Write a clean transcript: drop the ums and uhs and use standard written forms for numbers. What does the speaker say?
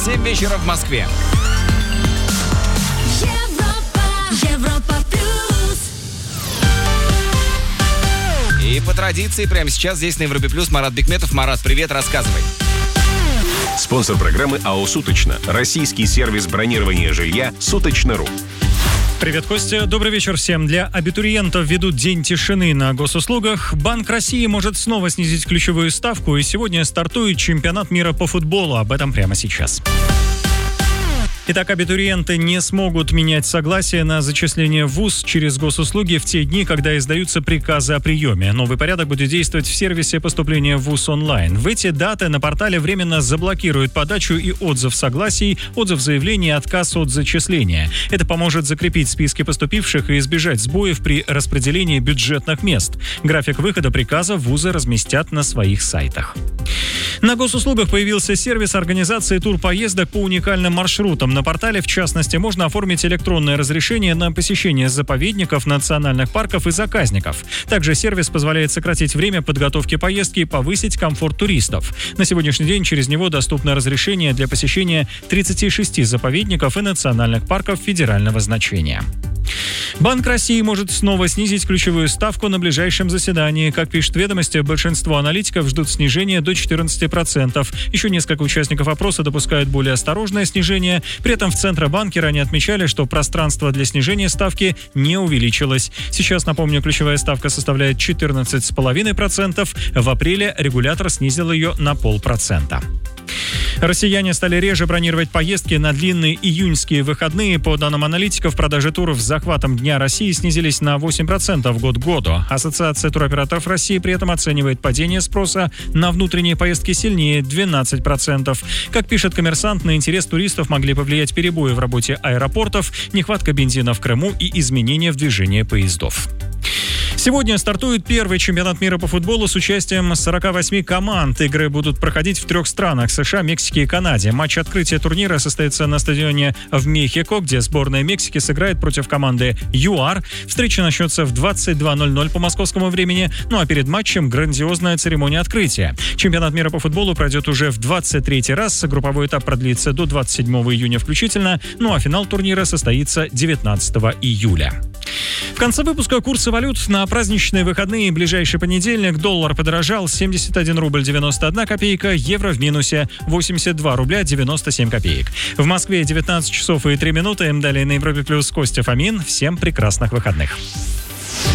7 вечера в Москве. Европа плюс. И по традиции прямо сейчас здесь на Европе Плюс Марат Бекметов. Марат, привет, рассказывай. Спонсор программы АО «Суточно». Российский сервис бронирования жилья «Суточно.ру». Привет, Костя. Добрый вечер всем. Для абитуриентов ведут день тишины на госуслугах. Банк России может снова снизить ключевую ставку, и сегодня стартует чемпионат мира по футболу. Об этом прямо сейчас. Итак, абитуриенты не смогут менять согласие на зачисление в ВУЗ через госуслуги в те дни, когда издаются приказы о приеме. Новый порядок будет действовать в сервисе поступления в ВУЗ онлайн. В эти даты на портале временно заблокируют подачу и отзыв согласий, отзыв заявлений и отказ от зачисления. Это поможет закрепить списки поступивших и избежать сбоев при распределении бюджетных мест. График выхода приказа вузы разместят на своих сайтах. На госуслугах появился сервис организации турпоездок по уникальным маршрутам. На портале, в частности, можно оформить электронное разрешение на посещение заповедников, национальных парков и заказников. Также сервис позволяет сократить время подготовки поездки и повысить комфорт туристов. На сегодняшний день через него доступно разрешение для посещения 36 заповедников и национальных парков федерального значения. Банк России может снова снизить ключевую ставку на ближайшем заседании. Как пишет «Ведомости», большинство аналитиков ждут снижения до 14%. Еще несколько участников опроса допускают более осторожное снижение. При этом в Центробанке ранее отмечали, что пространство для снижения ставки не увеличилось. Сейчас, напомню, ключевая ставка составляет 14,5%. В апреле регулятор снизил ее на 0,5%. Россияне стали реже бронировать поездки на длинные июньские выходные. По данным аналитиков, продажи туров с захватом Дня России снизились на 8% год к году. Ассоциация туроператоров России при этом оценивает падение спроса на внутренние поездки сильнее – 12%. Как пишет «Коммерсант», на интерес туристов могли повлиять перебои в работе аэропортов, нехватка бензина в Крыму и изменения в движении поездов. Сегодня стартует первый чемпионат мира по футболу с участием 48 команд. Игры будут проходить в 3 странах – США, Мексике и Канаде. Матч открытия турнира состоится на стадионе в Мехико, где сборная Мексики сыграет против команды ЮАР. Встреча начнется в 22:00 по московскому времени. Ну а перед матчем грандиозная церемония открытия. Чемпионат мира по футболу пройдет уже в 23-й раз. Групповой этап продлится до 27 июня включительно. Ну а финал турнира состоится 19 июля. В конце выпуска курсы валют на праздничные выходные. Ближайший понедельник доллар подорожал: 71 рубль 91 копейка, евро в минусе 82 рубля 97 копеек. В Москве 19 часов и 3 минуты. Далее на Европе Плюс Костя Фомин. Всем прекрасных выходных.